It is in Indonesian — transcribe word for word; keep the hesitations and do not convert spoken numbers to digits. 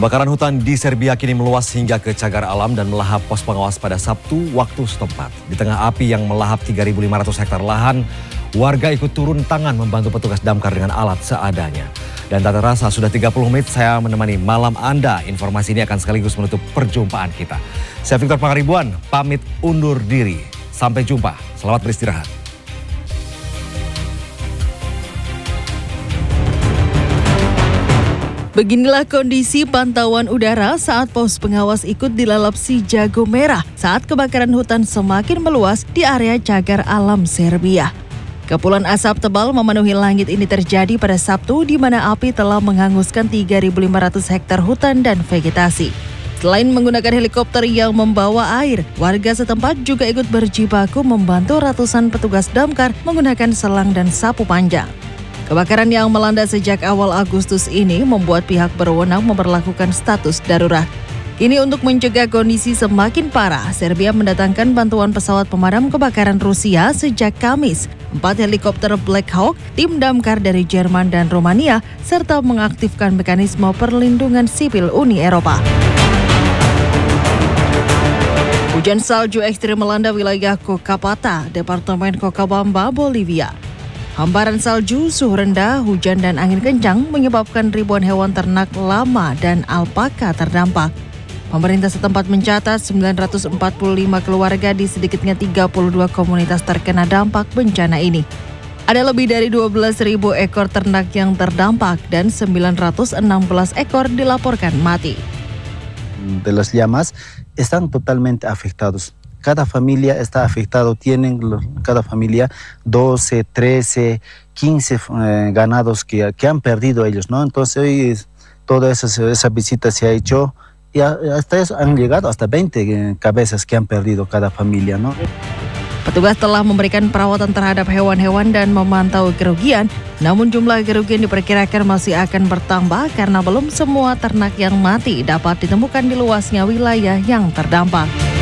Kebakaran hutan di Serbia kini meluas hingga ke cagar alam dan melahap pos pengawas pada Sabtu waktu setempat. Di tengah api yang melahap tiga ribu lima ratus hektar lahan, warga ikut turun tangan membantu petugas damkar dengan alat seadanya. Dan tak terasa sudah tiga puluh menit saya menemani malam Anda. Informasi ini akan sekaligus menutup perjumpaan kita. Saya Victor Pangaribuan, pamit undur diri. Sampai jumpa, selamat beristirahat. Beginilah kondisi pantauan udara saat pos pengawas ikut dilalap si jago merah saat kebakaran hutan semakin meluas di area cagar alam Serbia. Kepulan asap tebal memenuhi langit ini terjadi pada Sabtu di mana api telah menghanguskan tiga ribu lima ratus hektar hutan dan vegetasi. Selain menggunakan helikopter yang membawa air, warga setempat juga ikut berjibaku membantu ratusan petugas damkar menggunakan selang dan sapu panjang. Kebakaran yang melanda sejak awal Agustus ini membuat pihak berwenang memperlakukan status darurat. Kini untuk mencegah kondisi semakin parah, Serbia mendatangkan bantuan pesawat pemadam kebakaran Rusia sejak Kamis, empat helikopter Black Hawk, tim damkar dari Jerman dan Romania, serta mengaktifkan mekanisme perlindungan sipil Uni Eropa. Hujan salju ekstrim melanda wilayah Cochabamba, Departemen Cochabamba, Bolivia. Hamparan salju, suhu rendah, hujan dan angin kencang menyebabkan ribuan hewan ternak lama dan alpaka terdampak. Pemerintah setempat mencatat sembilan ratus empat puluh lima keluarga di sedikitnya tiga puluh dua komunitas terkena dampak bencana ini. Ada lebih dari dua belas ribu ekor ternak yang terdampak dan sembilan ratus enam belas ekor dilaporkan mati. De las llamas están totalmente afectados. Cada familia está afectado, tienen cada familia doce, trece, quince eh, ganados que, que han perdido ellos, ¿no? Entonces hoy toda esa, esa visita se ha hecho y hasta eso han llegado hasta veinte eh, cabezas que han perdido cada familia, ¿no? Petugas telah memberikan perawatan terhadap hewan-hewan dan memantau kerugian, namun jumlah kerugian diperkirakan masih akan bertambah karena belum semua ternak yang mati dapat ditemukan di luasnya wilayah yang terdampak.